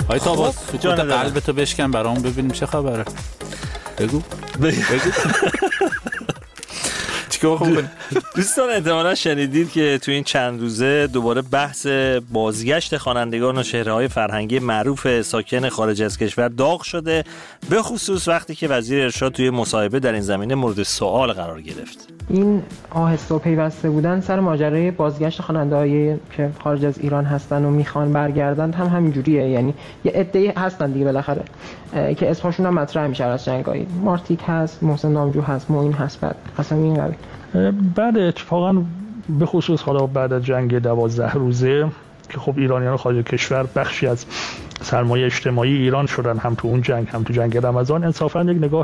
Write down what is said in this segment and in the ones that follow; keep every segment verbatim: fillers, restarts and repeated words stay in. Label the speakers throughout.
Speaker 1: آی تا با سکوت قلبتو بشکن برام ببینیم چه خبره. بگو بگو
Speaker 2: دوستان احتمالا شنیدید که تو این چند روزه دوباره بحث بازگشت خوانندگان و چهره‌های فرهنگی معروف ساکن خارج از کشور داغ شده، به خصوص وقتی که وزیر ارشاد توی مصاحبه در این زمینه مورد سوال قرار گرفت.
Speaker 3: این آهسته و پیوسته بودن سر ماجرای بازگشت خواننده‌هایی که خارج از ایران هستن و میخوان برگردن هم همینجوریه، یعنی یه عده‌ای هستن دیگه بالاخره که اسمشون هم مطرح میشه از جنگایی. مارتیک هست، محسن نامجو هست، معین هست، بعد قسم این قبیل.
Speaker 4: بعد اتفاقا به خصوص حالا بعد از جنگ دوازده روزه که خب ایرانیان خارج کشور بخشی از سرمایه اجتماعی ایران شدن، هم تو اون جنگ هم تو جنگ رمضان، انصافا یک نگاه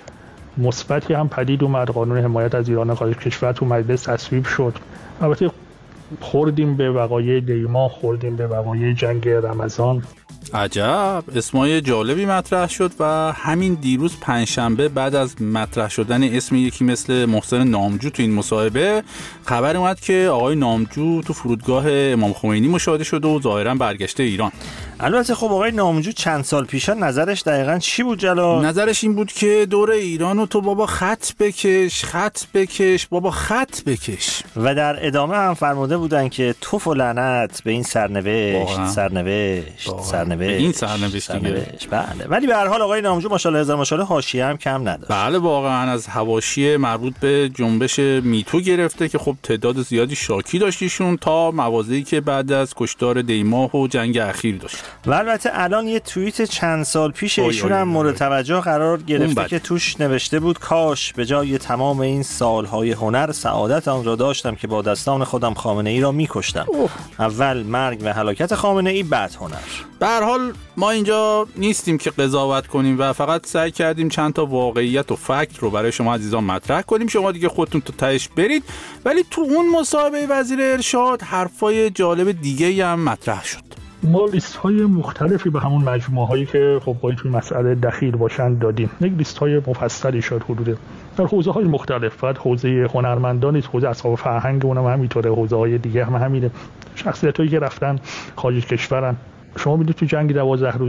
Speaker 4: مثبتی هم پدید اومد. قانون حمایت از ایران خارج کشور تو مجلس تصویب شد. البته خوردیم به وقایع دیما، خوردیم به وقایع جنگ رمضان.
Speaker 1: عجب، اسمای جالبی مطرح شد و همین دیروز پنجشنبه بعد از مطرح شدن اسم یکی مثل محسن نامجو تو این مصاحبه، خبر اومد که آقای نامجو تو فرودگاه امام خمینی مشاهده شده و ظاهرا برگشته ایران.
Speaker 2: البته خب آقای نامجو چند سال پیشا نظرش دقیقاً چی بود جلال؟
Speaker 1: نظرش این بود که دور ایرانو تو بابا خط بکش، خط بکش، بابا خط بکش.
Speaker 2: و در ادامه هم فرموده بودن که توف و لعنت به این سرنوشت، سرنوشت، سرنوشت.
Speaker 1: این سرنوشت دیگه.
Speaker 2: بله. ولی به هر حال آقای نامجو ماشاءالله هزار ماشاءالله حاشیه هم کم نداره.
Speaker 1: بله واقعا از حواشی مربوط به جنبش میتو گرفته که خب تعداد زیادی شاکی داشتیشون تا موازی که بعد از کشتار دیماه و جنگ اخیر داشت.
Speaker 2: و البته الان یه توییت چند سال پیش ایشون هم مورد توجه قرار گرفته که توش نوشته بود کاش به جای تمام این سالهای هنر سعادت آن را داشتم که با دستان خودم خامنه ای را میکشتم. اول مرگ و هلاکت خامنه ای، بعد هنر.
Speaker 1: به هر حال ما اینجا نیستیم که قضاوت کنیم و فقط سعی کردیم چند تا واقعیت و فکت رو برای شما عزیزان مطرح کنیم، شما دیگه خودتون تو تهش برید. ولی تو اون مصاحبه وزیر ارشاد حرفای جالب دیگه هم مطرح شد.
Speaker 4: ما لیست های مختلفی به همون مجموعه هایی که خب با این توی مسئله دخیل باشن دادیم. یک لیست های مفصلی شد حدوده در حوزه های مختلف، فقط حوزه هنرمندان نیست، حوزه اصحاب فرهنگ اونم همینطوره، حوزه های دیگه هم همینه، شخصیت هایی که رفتن خارج کشورن. شما میدونید تو جنگ دوازده